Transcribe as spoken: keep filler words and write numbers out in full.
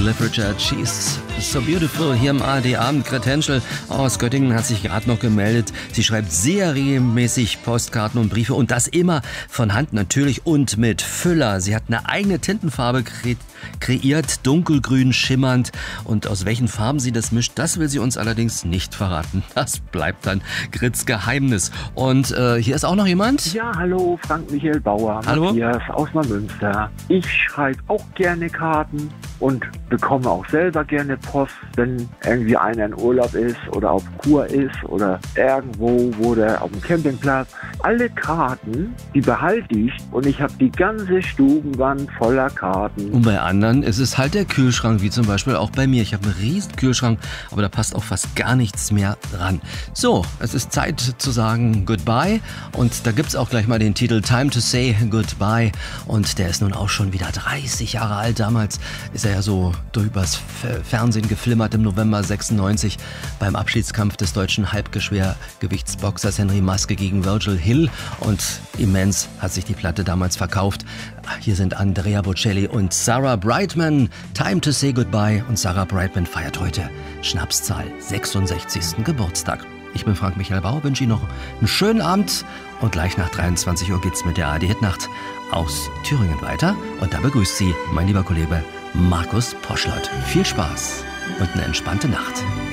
Cliff Richard, She's So Beautiful, hier im A R D-Abend. Gret Henschel aus Göttingen hat sich gerade noch gemeldet. Sie schreibt sehr regelmäßig Postkarten und Briefe und das immer von Hand natürlich und mit Füller. Sie hat eine eigene Tintenfarbe kre kreiert, dunkelgrün, schimmernd, und aus welchen Farben sie das mischt, das will sie uns allerdings nicht verraten. Das bleibt dann Grets Geheimnis. Und äh, hier ist auch noch jemand? Ja, hallo, Frank-Michael Bauer, Hallo. Matthias aus Neumünster. Ich schreibe auch gerne Karten und bekomme auch selber gerne Post, wenn irgendwie einer in Urlaub ist oder auf Kur ist oder irgendwo, wo der auf dem Campingplatz. Alle Karten, die behalte ich und ich habe die ganze Stubenwand voller Karten. Und bei anderen ist es halt der Kühlschrank, wie zum Beispiel auch bei mir. Ich habe einen riesen Kühlschrank, aber da passt auch fast gar nichts mehr ran. So, es ist Zeit zu sagen Goodbye, und da gibt's auch gleich mal den Titel Time to Say Goodbye, und der ist nun auch schon wieder dreißig Jahre alt. Damals ist er ja so durchs Fernsehen geflimmert im November sechsundneunzig beim Abschiedskampf des deutschen Halbgeschwergewichtsboxers Henry Maske gegen Virgil Hill, und immens hat sich die Platte damals verkauft. Hier sind Andrea Bocelli und Sarah Brightman. Time to Say Goodbye, und Sarah Brightman feiert heute Schnapszahl sechsundsechzigsten Geburtstag. Ich bin Frank-Michael Bauer, wünsche Ihnen noch einen schönen Abend, und gleich nach dreiundzwanzig Uhr geht's mit der A R D-Hitnacht aus Thüringen weiter, und da begrüßt Sie mein lieber Kollege Markus Poschlott. Viel Spaß und eine entspannte Nacht.